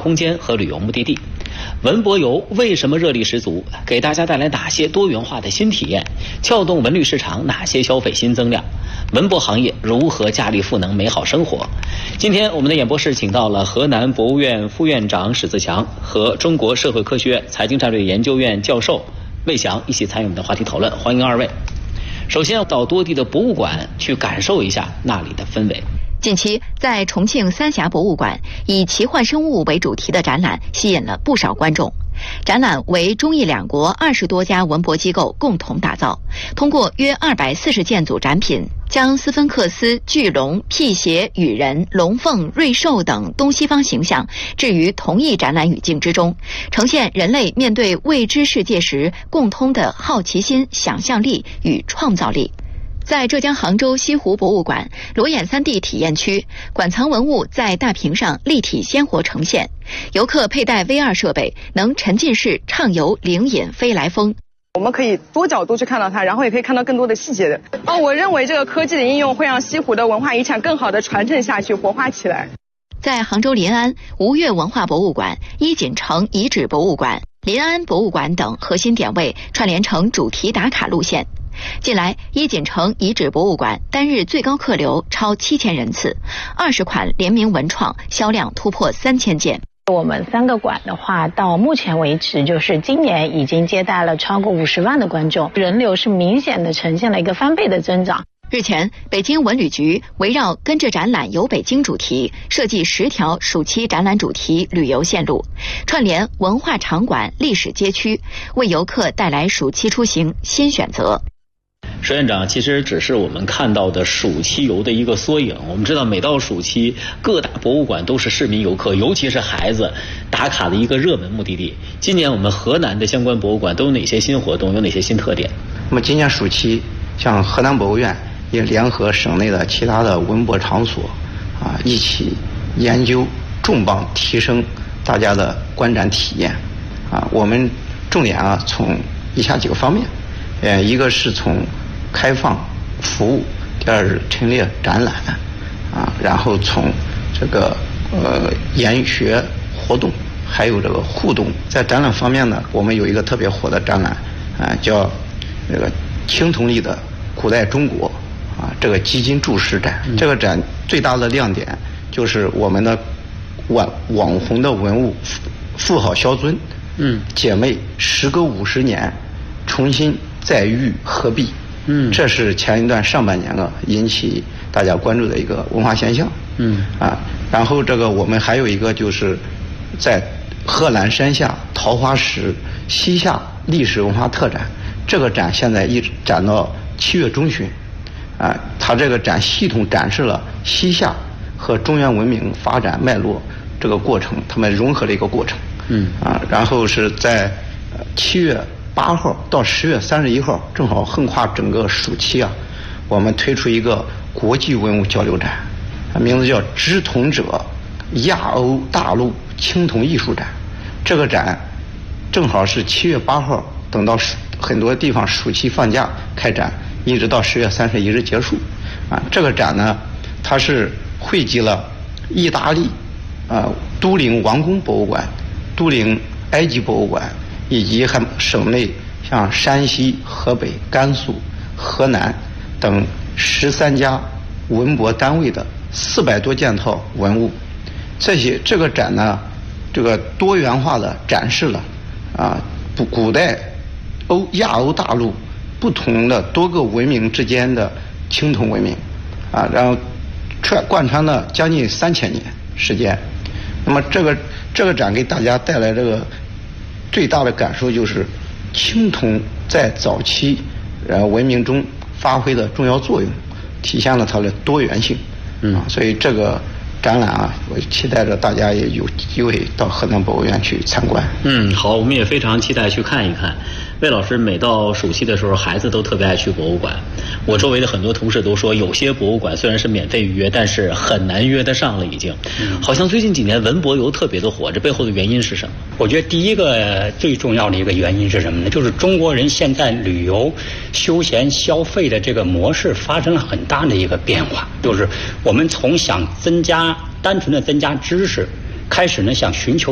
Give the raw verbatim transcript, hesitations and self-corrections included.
空间和旅游目的地。文博游为什么热力十足？给大家带来哪些多元化的新体验？撬动文旅市场哪些消费新增量？文博行业如何加力赋能美好生活？今天我们的演播室请到了河南博物院副院长史自强和中国社会科学院财经战略研究院教授魏翔一起参与我们的话题讨论，欢迎二位。首先要到多地的博物馆去感受一下那里的氛围。 近期，在重庆三峡博物馆，以奇幻生物为主题的展览吸引了不少观众。展览为中意两国二十多家文博机构共同打造，通过约二百四十件组展品，将斯芬克斯、巨龙、辟邪、羽人、龙凤、瑞兽等东西方形象置于同一展览语境之中，呈现人类面对未知世界时共通的好奇心、想象力与创造力。在浙江杭州西湖博物馆裸眼 三 D 体验区，馆藏文物在大屏上立体鲜活呈现，游客佩戴 V 二 设备，能沉浸式畅游灵隐飞来峰。 我们可以多角度去看到它，然后也可以看到更多的细节的。哦，我认为这个科技的应用会让西湖的文化遗产更好的传承下去，活化起来。 在杭州临安吴越文化博物馆、伊锦城遗址博物馆、临安博物馆等核心点位串联成主题打卡路线。近来，伊锦城遗址博物馆单日最高客流超七千人次，二十款联名文创销量突破三千件。 我们三个馆的话，到目前为止，就是今年已经接待了超过五十万的观众，人流是明显的呈现了一个翻倍的增长。 日前，北京文旅局围绕跟着展览游北京主题，设计十条暑期展览主题旅游线路，串联文化场馆、历史街区，为游客带来暑期出行新选择。 石院长，其实只是我们看到的暑期游的一个缩影。我们知道，每到暑期，各大博物馆都是市民游客，尤其是孩子打卡的一个热门目的地。今年我们河南的相关博物馆都有哪些新活动，有哪些新特点？ 那么今年暑期，像河南博物院也联合省内的其他的文博场所，啊，一起研究重磅提升大家的观展体验。啊，我们重点啊，从以下几个方面，呃，一个是从开放服务，第二是陈列展览，啊，然后从这个呃研学活动，还有这个互动。在展览方面呢，我们有一个特别火的展览，啊，叫这个青铜器的古代中国，啊，这个基金注释展。这个展最大的亮点就是我们的网网红的文物富豪萧尊，嗯，姐妹时隔五十年重新再遇合璧。嗯，这是前一段上半年啊引起大家关注的一个文化现象。嗯啊，然后这个我们还有一个就是在贺兰山下桃花石西夏历史文化特展，这个展现在一直展到七月中旬。啊，它这个展系统展示了西夏和中原文明发展脉络这个过程，它们融合的一个过程。嗯啊，然后是在七月八号到十月三十一号，正好横跨整个暑期啊，我们推出一个国际文物交流展，名字叫“知同者亚欧大陆青铜艺术展”。这个展正好是七月八号，等到很多地方暑期放假开展，一直到十月三十一日结束。啊，这个展呢，它是汇集了意大利啊都灵王宫博物馆、都灵埃及博物馆，以及还省内像山西、河北、甘肃、河南等十三家文博单位的四百多件套文物。这些这个展呢，这个多元化的展示了啊，古代欧亚欧大陆不同的多个文明之间的青铜文明，啊，然后串贯穿了将近三千年时间。那么这个这个展给大家带来这个最大的感受就是，青铜在早期呃文明中发挥的重要作用，体现了它的多元性。嗯，所以这个展览啊，我期待着大家也有机会到河南博物院去参观。 嗯，好，我们也非常期待去看一看。魏老师每到暑期的时候，孩子都特别爱去博物馆。我周围的很多同事都说，有些博物馆虽然是免费预约，但是很难约得上了已经。嗯、好像最近几年文博游特别的火，这背后的原因是什么？ 我觉得第一个最重要的一个原因是什么呢？就是中国人现在旅游、休闲消费的这个模式发生了很大的一个变化，就是我们从想增加单纯的增加知识，开始呢想寻求